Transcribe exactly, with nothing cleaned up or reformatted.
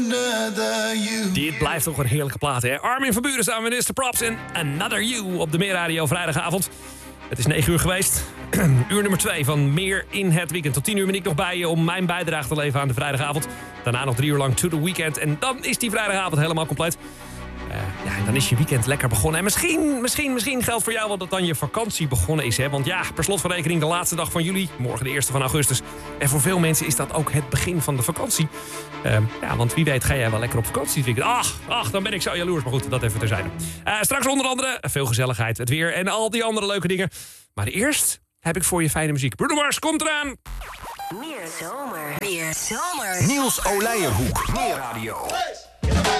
Another You. Dit blijft toch een heerlijke plaat, hè? Armin van Buuren samen met mister Props en Another You op de Meerradio vrijdagavond. Het is negen uur geweest. Uur nummer twee van Meer in het Weekend. Tot tien uur ben ik nog bij je om mijn bijdrage te leveren aan de vrijdagavond. Daarna nog drie uur lang To The Weekend. En dan is die vrijdagavond helemaal compleet. Uh, ja, dan is je weekend lekker begonnen. En misschien, misschien, misschien geldt voor jou wel dat dan je vakantie begonnen is. Hè? Want ja, per slot van rekening de laatste dag van juli. Morgen de eerste van augustus. En voor veel mensen is dat ook het begin van de vakantie. Uh, ja, want wie weet ga jij wel lekker op vakantie dit weekend. Ach, ach, dan ben ik zo jaloers. Maar goed, dat even terzijde. Uh, straks onder andere veel gezelligheid, het weer en al die andere leuke dingen. Maar eerst heb ik voor je fijne muziek. Bruno Mars, komt eraan! Meer zomer. Meer zomer. Niels Olijenhoek. Meer radio.